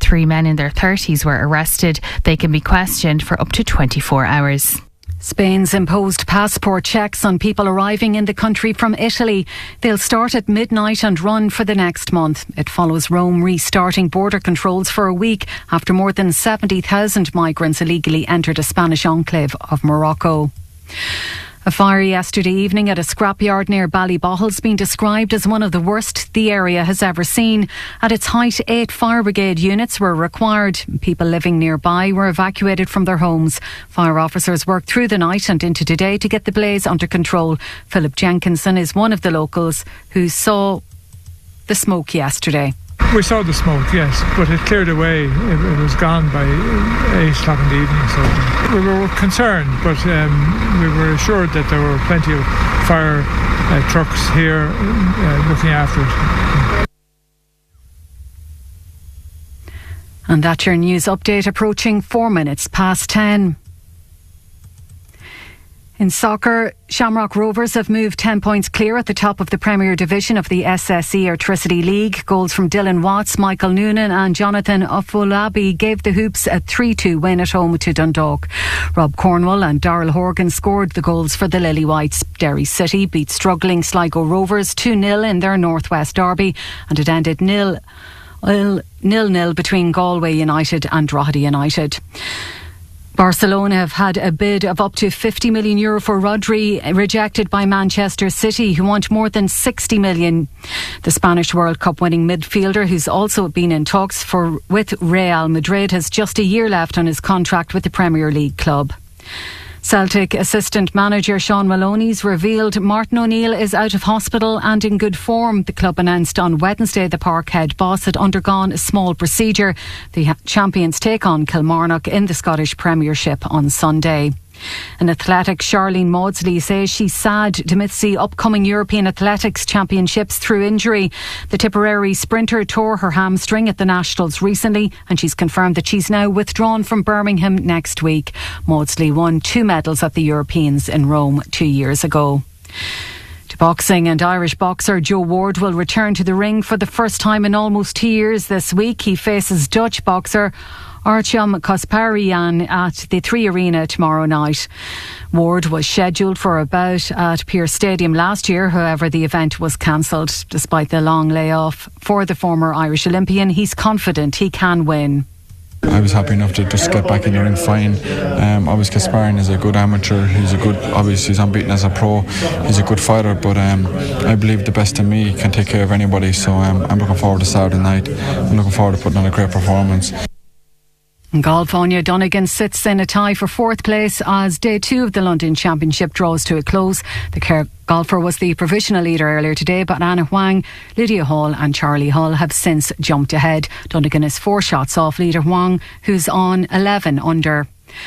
3 men in their 30s were arrested. They can be questioned for up to 24 hours. Spain's imposed passport checks on people arriving in the country from Italy. They'll start at midnight and run for the next month. It follows Rome restarting border controls for a week after more than 70,000 migrants illegally entered a Spanish enclave of Morocco. A fire yesterday evening at a scrapyard near Ballybottle has been described as one of the worst the area has ever seen. At its height, 8 fire brigade units were required. People living nearby were evacuated from their homes. Fire officers worked through the night and into today to get the blaze under control. Philip Jenkinson is one of the locals who saw the smoke yesterday. We saw the smoke, yes, but it cleared away. It was gone by 8 o'clock in the evening. So we were concerned, but we were assured that there were plenty of fire trucks here looking after it. And that's your news update, approaching 4 minutes past 10. In soccer, Shamrock Rovers have moved 10 points clear at the top of the Premier Division of the SSE Airtricity League. Goals from Dylan Watts, Michael Noonan and Jonathan Ofolabi gave the Hoops a 3-2 win at home to Dundalk. Rob Cornwall and Darrell Horgan scored the goals for the Lilywhites. Derry City beat struggling Sligo Rovers 2-0 in their Northwest derby, and it ended 0-0 between Galway United and Drogheda United. Barcelona have had a bid of up to €50 million for Rodri rejected by Manchester City, who want more than €60 million. The Spanish World Cup winning midfielder, who's also been in talks with Real Madrid, has just a year left on his contract with the Premier League club. Celtic assistant manager Sean Maloney's revealed Martin O'Neill is out of hospital and in good form. The club announced on Wednesday the Parkhead boss had undergone a small procedure. The champions take on Kilmarnock in the Scottish Premiership on Sunday. In athletics, Charlene Maudsley says she's sad to miss the upcoming European Athletics Championships through injury. The Tipperary sprinter tore her hamstring at the Nationals recently, and she's confirmed that she's now withdrawn from Birmingham next week. Maudsley won 2 medals at the Europeans in Rome 2 years ago. To boxing, and Irish boxer Joe Ward will return to the ring for the first time in almost 2 years this week. He faces Dutch boxer Artyom Kasparian at the 3 Arena tomorrow night. Ward was scheduled for a bout at Pearse Stadium last year. However, the event was cancelled. Despite the long layoff for the former Irish Olympian, he's confident he can win. I was happy enough to just get back in the ring fine. Obviously Kasparian is a good amateur. Obviously he's unbeaten as a pro. He's a good fighter, but I believe the best in me can take care of anybody. So I'm looking forward to Saturday night. I'm looking forward to putting on a great performance. In golf, Anya Donegan sits in a tie for 4th place as day 2 of the London Championship draws to a close. The golfer was the provisional leader earlier today, but Anna Huang, Lydia Hall and Charlie Hull have since jumped ahead. Donegan is 4 shots off leader Huang, who's on 11 under.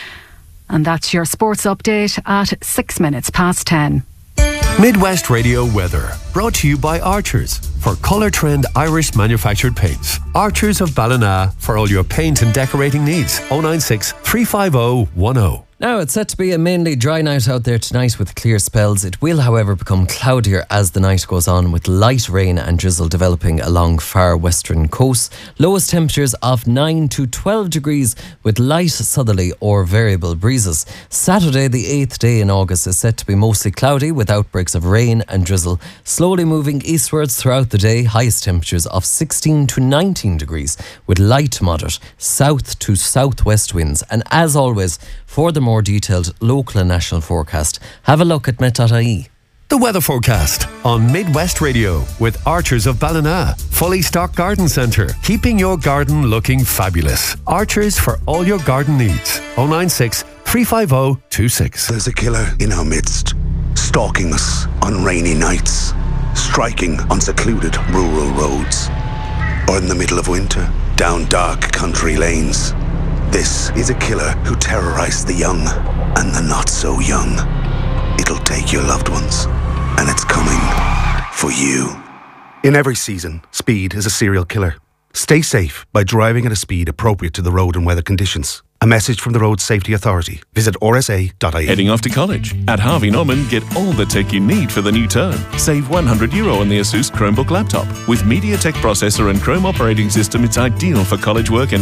And that's your sports update at 6 minutes past 10. Midwest Radio weather, brought to you by Archers for Colour Trend Irish manufactured paints. Archers of Ballina for all your paint and decorating needs. 096 350 10. Now, it's set to be a mainly dry night out there tonight with clear spells. It will, however, become cloudier as the night goes on, with light rain and drizzle developing along far western coasts. Lowest temperatures of 9 to 12 degrees with light southerly or variable breezes. Saturday, the 8th day in August, is set to be mostly cloudy with outbreaks of rain and drizzle, slowly moving eastwards throughout the day. Highest temperatures of 16 to 19 degrees with light to moderate south to southwest winds. And as always, for the more detailed local and national forecast, have a look at Met.ie. The weather forecast on Midwest Radio with Archers of Ballina. Fully stocked garden centre, keeping your garden looking fabulous. Archers for all your garden needs. 096 350 26. There's a killer in our midst, stalking us on rainy nights, striking on secluded rural roads, or in the middle of winter, down dark country lanes. This is a killer who terrorized the young and the not so young. It'll take your loved ones, and it's coming for you. In every season, speed is a serial killer. Stay safe by driving at a speed appropriate to the road and weather conditions. A message from the Road Safety Authority. Visit rsa.ie. Heading off to college? At Harvey Norman, get all the tech you need for the new term. Save €100 on the Asus Chromebook laptop. With MediaTek processor and Chrome operating system, it's ideal for college work and